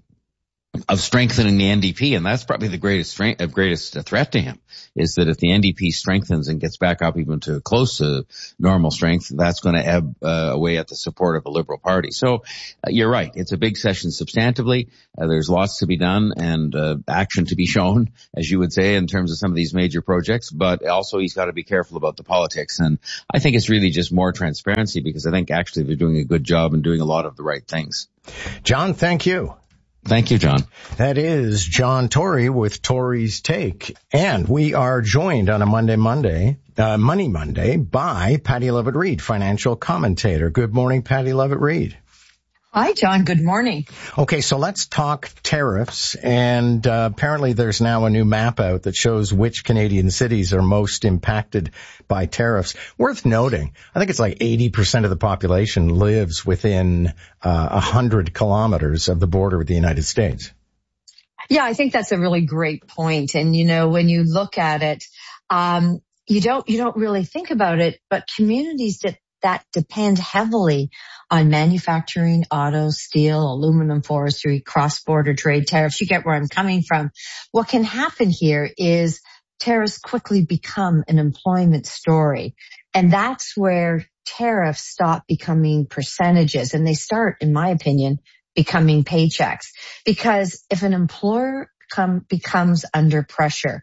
of strengthening the N D P, and that's probably the greatest strength, uh, greatest threat to him, is that if the N D P strengthens and gets back up even to close to normal strength, that's going to ebb uh, away at the support of a Liberal Party. So uh, you're right. It's a big session substantively. Uh, there's lots to be done and uh, action to be shown, as you would say, in terms of some of these major projects. But also he's got to be careful about the politics. And I think it's really just more transparency, because I think actually they're doing a good job and doing a lot of the right things. John, thank you. Thank you, John. That is John Tory with Tory's Take. And we are joined on a Monday, Monday, uh, Money Monday by Patty Levitt-Reid, financial commentator. Good morning, Patty Levitt-Reid. Hi, John. Good morning. Okay, so let's talk tariffs. And uh, apparently there's now a new map out that shows which Canadian cities are most impacted by tariffs. Worth noting, I think it's like eighty percent of the population lives within uh, one hundred kilometers of the border with the United States. Yeah, I think that's a really great point. And, you know, when you look at it, um, you don't you don't really think about it, but communities that that depend heavily on manufacturing, auto, steel, aluminum, forestry, cross-border trade tariffs. You get where I'm coming from. What can happen here is tariffs quickly become an employment story. And that's where tariffs stop becoming percentages and they start, in my opinion, becoming paychecks. Because if an employer come, becomes under pressure,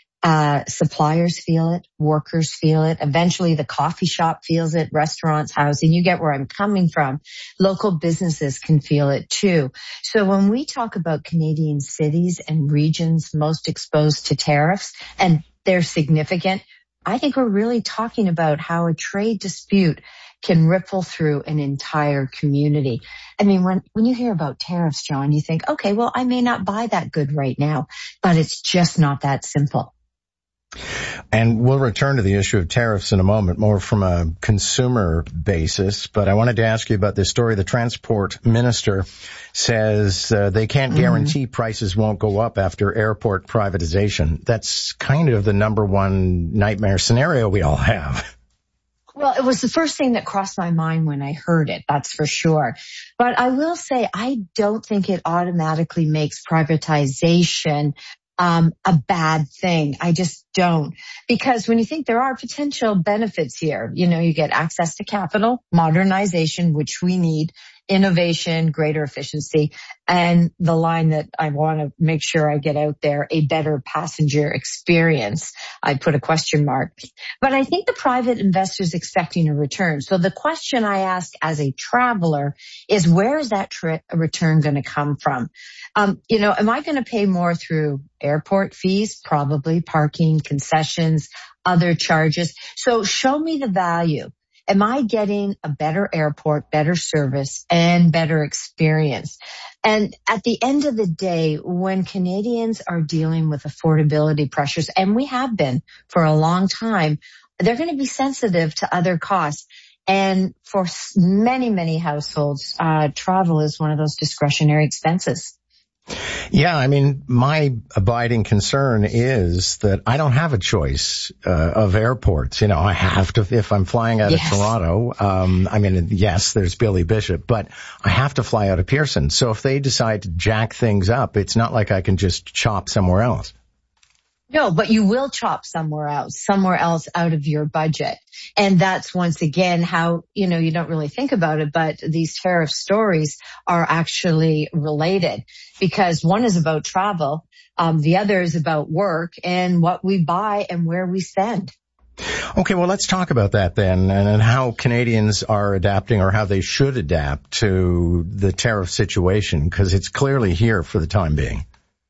Uh, suppliers feel it, workers feel it, eventually the coffee shop feels it, restaurants, housing, you get where I'm coming from. Local businesses can feel it too. So when we talk about Canadian cities and regions most exposed to tariffs, and they're significant, I think we're really talking about how a trade dispute can ripple through an entire community. I mean, when, when you hear about tariffs, John, you think, okay, well, I may not buy that good right now, but it's just not that simple. And we'll return to the issue of tariffs in a moment, more from a consumer basis. But I wanted to ask you about this story. The transport minister says uh, they can't guarantee mm-hmm. prices won't go up after airport privatization. That's kind of the number one nightmare scenario we all have. Well, it was the first thing that crossed my mind when I heard it, that's for sure. But I will say I don't think it automatically makes privatization Um, a bad thing. I just don't. Because when you think there are potential benefits here, you know, you get access to capital, modernization, which we need, innovation, greater efficiency, and the line that I want to make sure I get out there, a better passenger experience. I put a question mark. But I think the private investor is expecting a return. So the question I ask as a traveler is, where is that tri- return going to come from? Um, you know, am I going to pay more through airport fees? Probably. Parking, concessions, other charges. So show me the value. Am I getting a better airport, better service, and better experience? And at the end of the day, when Canadians are dealing with affordability pressures, and we have been for a long time, they're going to be sensitive to other costs. And for many, many households, uh, travel is one of those discretionary expenses. Yeah, I mean, my abiding concern is that I don't have a choice uh, of airports. You know, I have to, if I'm flying out yes. of Toronto, um, I mean, yes, there's Billy Bishop, but I have to fly out of Pearson. So if they decide to jack things up, it's not like I can just chop somewhere else. No, but you will chop somewhere else, somewhere else out of your budget. And that's once again how, you know, you don't really think about it, but these tariff stories are actually related because one is about travel. Um, the other is about work and what we buy and where we spend. Okay, well, let's talk about that then and, and how Canadians are adapting or how they should adapt to the tariff situation because it's clearly here for the time being.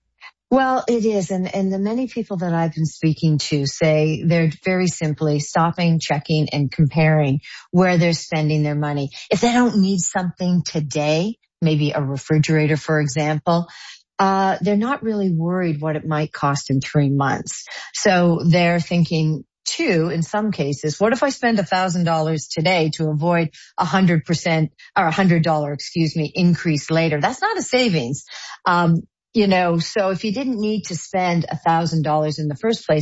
Well, it is. And, and the many people that I've been speaking to say they're very simply stopping, checking, and comparing where they're spending their money. If they don't need something today, maybe a refrigerator, for example, uh, they're not really worried what it might cost in three months. So they're thinking, too, in some cases, what if I spend a thousand dollars today to avoid a hundred percent or a hundred dollar, excuse me, increase later? That's not a savings. Um, You know, so if you didn't need to spend a thousand dollars in the first place,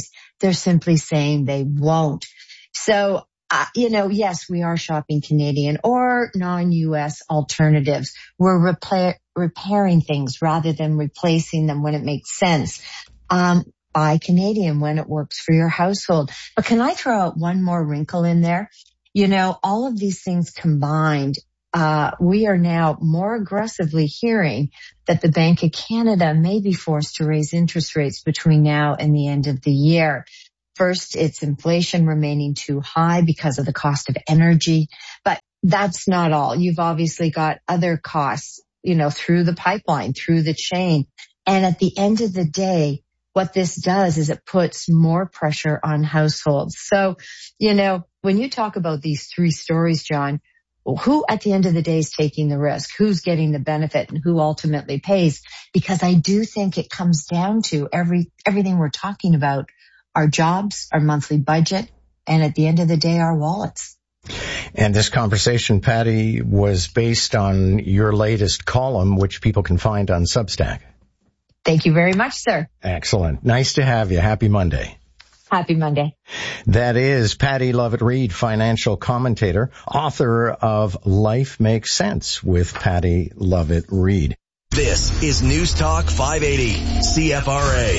They're simply saying they won't. So, uh, you know, yes, we are shopping Canadian or non-U S alternatives. We're repair, repairing things rather than replacing them when it makes sense. Um, buy Canadian when it works for your household. But can I throw out one more wrinkle in there? You know, all of these things combined, uh, we are now more aggressively hearing that the Bank of Canada may be forced to raise interest rates between now and the end of the year. First, it's inflation remaining too high because of the cost of energy, but that's not all. You've obviously got other costs, you know, through the pipeline, through the chain. And at the end of the day, what this does is it puts more pressure on households. So, you know, when you talk about these three stories, John, who at the end of the day is taking the risk? Who's getting the benefit and who ultimately pays? Because I do think it comes down to every everything we're talking about, our jobs, our monthly budget, and at the end of the day, our wallets. And this conversation, Patty, was based on your latest column, which people can find on Substack. Thank you very much, sir. Excellent. Nice to have you. Happy Monday. Happy Monday. That is Patty Lovett-Reed, financial commentator, author of Life Makes Sense with Patty Lovett-Reed. This is News Talk five eighty C F R A.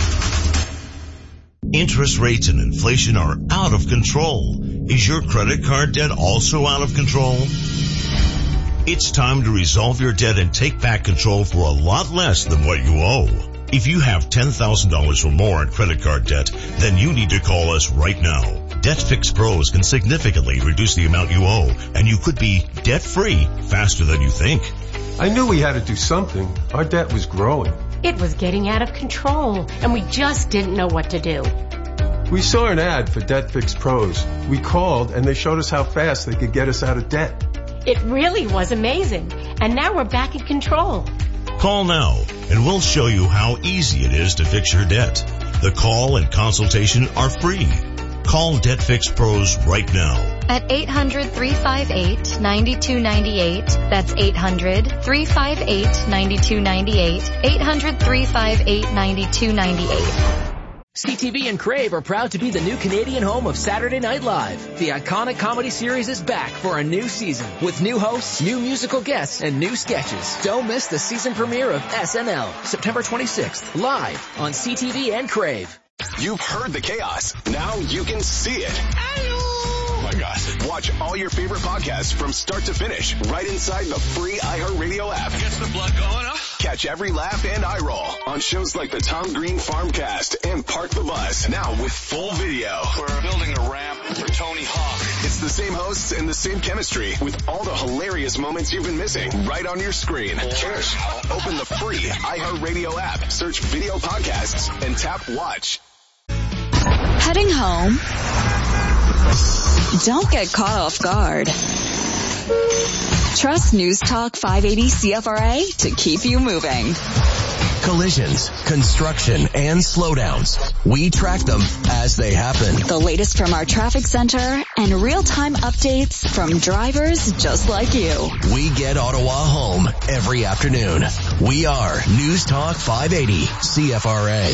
Interest rates and inflation are out of control. Is your credit card debt also out of control? It's time to resolve your debt and take back control for a lot less than what you owe. If you have ten thousand dollars or more in credit card debt, then you need to call us right now. DebtFix Pros can significantly reduce the amount you owe, and you could be debt-free faster than you think. I knew we had to do something. Our debt was growing. It was getting out of control, and we just didn't know what to do. We saw an ad for DebtFix Pros. We called, and they showed us how fast they could get us out of debt. It really was amazing, and now we're back in control. Call now, and we'll show you how easy it is to fix your debt. The call and consultation are free. Call DebtFix Pros right now. At eight hundred, three five eight, nine two nine eight. That's eight hundred, three five eight, nine two nine eight. eight hundred, three five eight, nine two nine eight. C T V and Crave are proud to be the new Canadian home of Saturday Night Live. The iconic comedy series is back for a new season with new hosts, new musical guests, and new sketches. Don't miss the season premiere of S N L, September twenty-sixth, live on C T V and Crave. You've heard the chaos. Now you can see it. Oh my God. Watch all your favorite podcasts from start to finish right inside the free iHeartRadio app. Gets the blood going up. Catch every laugh and eye roll on shows like the Tom Green Farmcast and Park the Bus. Now with full video. We're building a ramp for Tony Hawk. It's the same hosts and the same chemistry with all the hilarious moments you've been missing right on your screen. Cheers. Open the free iHeartRadio app, search video podcasts, and tap watch. Heading home? Don't get caught off guard. Trust News Talk five eighty C F R A to keep you moving. Collisions, construction, and slowdowns. We track them as they happen. The latest from our traffic center and real-time updates from drivers just like you. We get Ottawa home every afternoon. We are News Talk five eighty C F R A.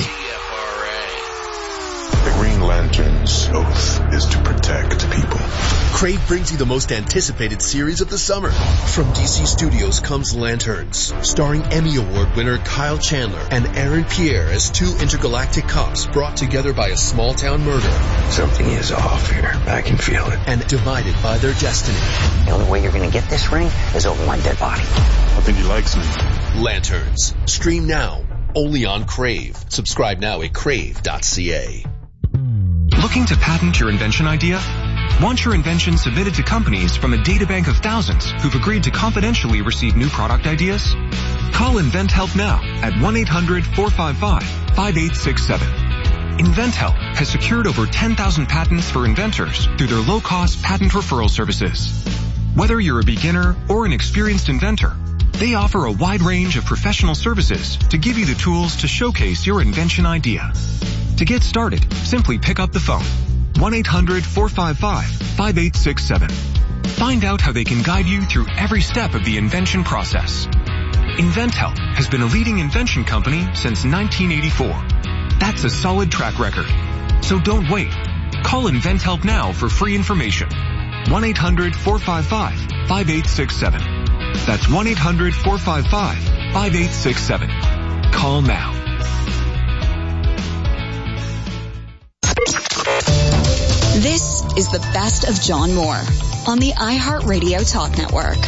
The Green Lantern's oath is to protect people. Crave brings you the most anticipated series of the summer. From D C Studios comes Lanterns, starring Emmy Award winner Kyle Chandler and Aaron Pierre as two intergalactic cops brought together by a small-town murder. Something is off here. I can feel it. And divided by their destiny. The only way you're going to get this ring is over one dead body. I think he likes me. Lanterns. Stream now. Only on Crave. Subscribe now at crave dot c a. Looking to patent your invention idea? Want your invention submitted to companies from a databank of thousands who've agreed to confidentially receive new product ideas? Call InventHelp now at one eight hundred, four five five, five eight six seven. InventHelp has secured over ten thousand patents for inventors through their low-cost patent referral services. Whether you're a beginner or an experienced inventor, they offer a wide range of professional services to give you the tools to showcase your invention idea. To get started, simply pick up the phone. one eight hundred, four five five, five eight six seven. Find out how they can guide you through every step of the invention process. InventHelp has been a leading invention company since nineteen eighty-four. That's a solid track record. So don't wait. Call Invent Help now for free information. one eight hundred four five five five eight six seven. That's one eight hundred four five five five eight six seven. Call now. This is the best of John Moore on the iHeartRadio Talk Network.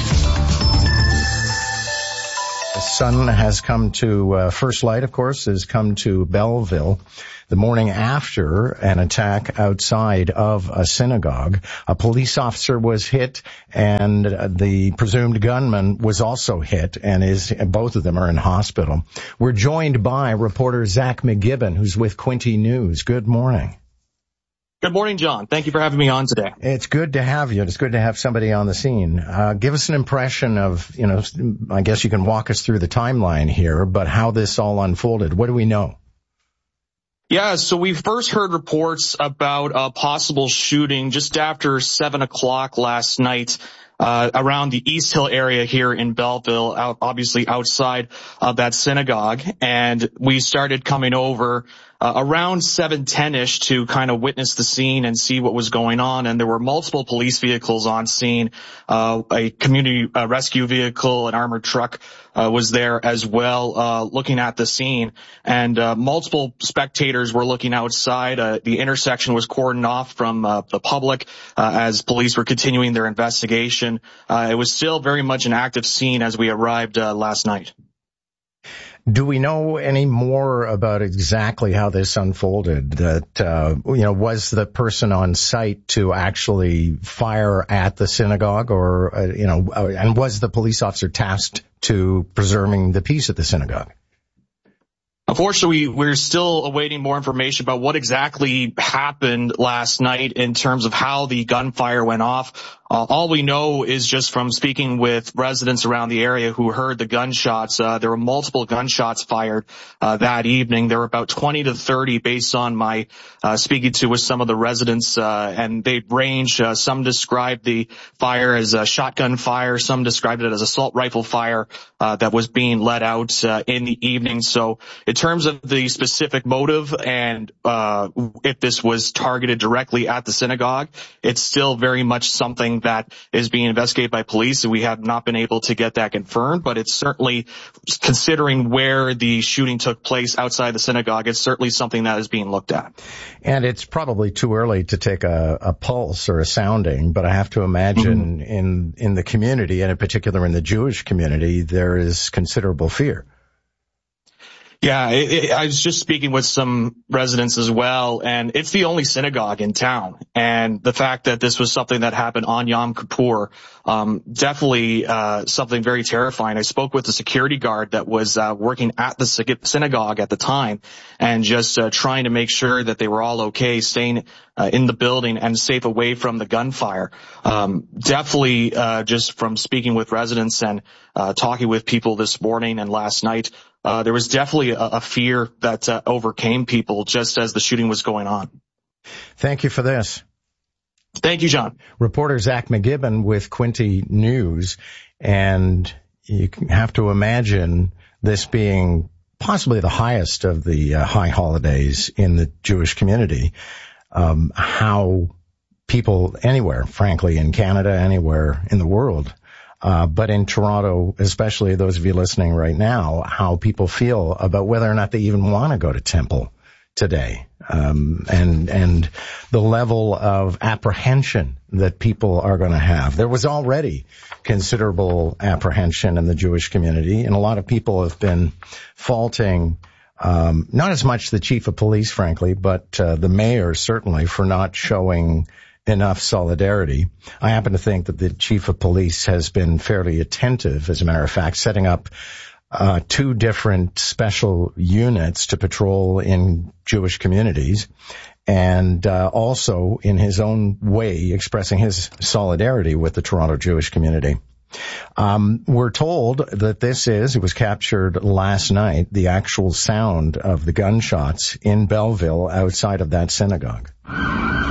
The sun has come to, uh, first light, of course, has come to Belleville the morning after an attack outside of a synagogue. A police officer was hit, and uh, the presumed gunman was also hit, and is both of them are in hospital. We're joined by reporter Zach McGibbon, who's with Quinte News. Good morning. Good morning, John. Thank you for having me on today. It's good to have you. It's good to have somebody on the scene. Uh, give us an impression of, you know, I guess you can walk us through the timeline here, but how this all unfolded. What do we know? Yeah, so we first heard reports about a possible shooting just after seven o'clock last night. Uh, around the East Hill area here in Belleville, out, obviously outside of that synagogue. And we started coming over uh, around seven ten-ish to kind of witness the scene and see what was going on. And there were multiple police vehicles on scene. Uh, a community uh, rescue vehicle, an armored truck uh, was there as well, uh, looking at the scene. And uh, multiple spectators were looking outside. Uh, the intersection was cordoned off from uh, the public uh, as police were continuing their investigation. Uh, it was still very much an active scene as we arrived uh, last night. Do we know any more about exactly how this unfolded? That, uh, you know, was the person on site to actually fire at the synagogue, or, uh, you know, uh, and was the police officer tasked to preserving the peace at the synagogue? Unfortunately, we're still awaiting more information about what exactly happened last night in terms of how the gunfire went off. Uh, all we know is just from speaking with residents around the area who heard the gunshots. Uh, there were multiple gunshots fired uh, that evening. There were about twenty to thirty based on my uh, speaking to with some of the residents, uh, and they range. Uh, some described the fire as a shotgun fire. Some described it as assault rifle fire uh, that was being let out uh, in the evening. So in terms of the specific motive and uh, if this was targeted directly at the synagogue, it's still very much something that is being investigated by police, and we have not been able to get that confirmed. But it's certainly, considering where the shooting took place outside the synagogue, it's certainly something that is being looked at. And it's probably too early to take a, a pulse or a sounding, but I have to imagine mm-hmm. in in the community, and in particular in the Jewish community, there is considerable fear. Yeah, it, it, I was just speaking with some residents as well, and it's the only synagogue in town. And the fact that this was something that happened on Yom Kippur, um, definitely uh, something very terrifying. I spoke with the security guard that was uh, working at the synagogue at the time, and just uh, trying to make sure that they were all okay, staying uh, in the building and safe away from the gunfire. Um, definitely, uh, just from speaking with residents and uh, talking with people this morning and last night, Uh, there was definitely a, a fear that uh, overcame people just as the shooting was going on. Thank you for this. Thank you, John. Reporter Zach McGibbon with Quinte News. And you have to imagine this being possibly the highest of the uh, high holidays in the Jewish community. Um, how people anywhere, frankly, in Canada, anywhere in the world, Uh, but in Toronto, especially those of you listening right now, how people feel about whether or not they even want to go to temple today. Um, and, and the level of apprehension that people are going to have. There was already considerable apprehension in the Jewish community, and a lot of people have been faulting, um, not as much the chief of police, frankly, but, uh, the mayor certainly for not showing enough solidarity. I happen to think that the chief of police has been fairly attentive, as a matter of fact, setting up uh two different special units to patrol in Jewish communities, and uh also in his own way expressing his solidarity with the Toronto Jewish community. Um, we're told that this is, it was captured last night, the actual sound of the gunshots in Belleville outside of that synagogue.